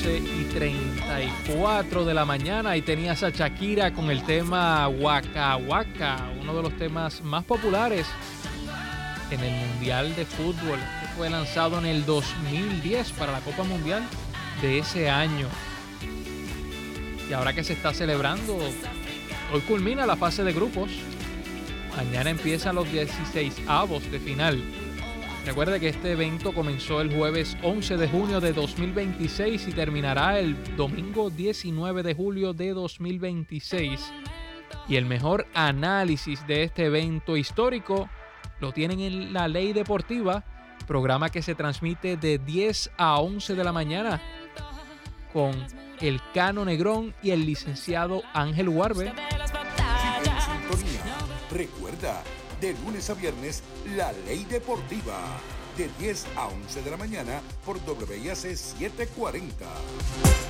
11:34 de la mañana. Y tenías a Shakira con el tema Waka Waka, uno de los temas más populares en el Mundial de Fútbol, que fue lanzado en el 2010 para la Copa Mundial de ese año. Y ahora que se está celebrando, hoy culmina la fase de grupos. Mañana empiezan los 16avos de final. Recuerde que este evento comenzó el jueves 11 de junio de 2026 y terminará el domingo 19 de julio de 2026. Y el mejor análisis de este evento histórico lo tienen en La Ley Deportiva, programa que se transmite de 10 a 11 de la mañana con el Cano Negrón y el licenciado Ángel Huarbe. Recuerda, de lunes a viernes, La Ley Deportiva, de 10 a 11 de la mañana por WIAC 740.